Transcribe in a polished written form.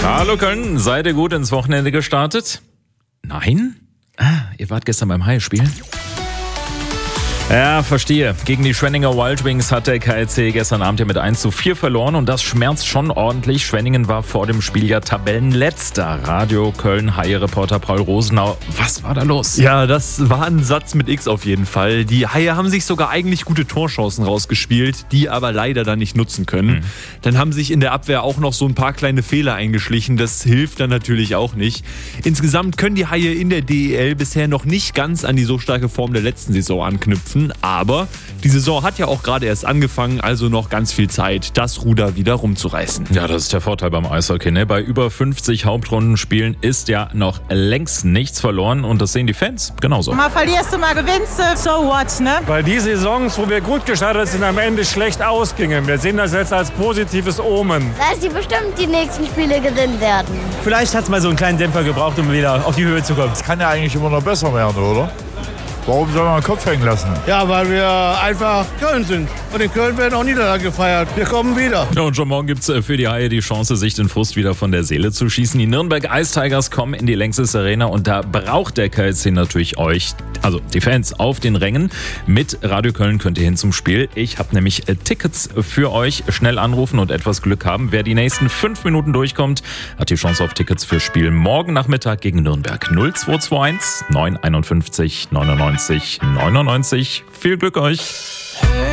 Hallo Köln, seid ihr gut ins Wochenende gestartet? Nein? Ihr wart gestern beim Haie-Spiel? Ja, verstehe. Gegen die Schwenninger Wild Wings hat der KSC gestern Abend ja mit 1:4 verloren und das schmerzt schon ordentlich. Schwenningen war vor dem Spiel ja Tabellenletzter. Radio Köln Haie-Reporter Paul Rosenau, was war da los? Ja, das war ein Satz mit X auf jeden Fall. Die Haie haben sich sogar eigentlich gute Torchancen rausgespielt, die aber leider dann nicht nutzen können. Dann haben sich in der Abwehr auch noch so ein paar kleine Fehler eingeschlichen. Das hilft dann natürlich auch nicht. Insgesamt können die Haie in der DEL bisher noch nicht ganz an die so starke Form der letzten Saison anknüpfen. Aber die Saison hat ja auch gerade erst angefangen, also noch ganz viel Zeit, das Ruder wieder rumzureißen. Ja, das ist der Vorteil beim Eishockey, ne? Bei über 50 Hauptrundenspielen ist ja noch längst nichts verloren und das sehen die Fans genauso. Mal verlierst du, mal gewinnst du, so what, ne? Weil die Saisons, wo wir gut gestartet sind, am Ende schlecht ausgingen. Wir sehen das jetzt als positives Omen. Dass die bestimmt die nächsten Spiele gewinnen werden. Vielleicht hat es mal so einen kleinen Dämpfer gebraucht, um wieder auf die Höhe zu kommen. Es kann ja eigentlich immer noch besser werden, oder? Warum soll man den Kopf hängen lassen? Ja, weil wir einfach Köln sind. Und in Köln werden auch Niederlagen gefeiert. Wir kommen wieder. Ja, und schon morgen gibt es für die Haie die Chance, sich den Frust wieder von der Seele zu schießen. Die Nürnberg Ice Tigers kommen in die Lanxess Arena und da braucht der KSC natürlich euch, also die Fans, auf den Rängen. Mit Radio Köln könnt ihr hin zum Spiel. Ich habe nämlich Tickets für euch. Schnell anrufen und etwas Glück haben. Wer die nächsten 5 Minuten durchkommt, hat die Chance auf Tickets für Spiel morgen Nachmittag gegen Nürnberg. 0221 951 99 99. Viel Glück euch!